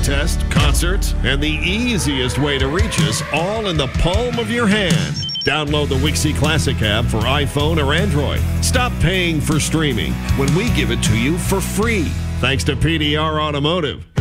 contest, concerts, and the easiest way to reach us all in the palm of your hand. Download the Wixie Classic app for iPhone or Android. Stop paying for streaming when we give it to you for free. Thanks to PDR Automotive.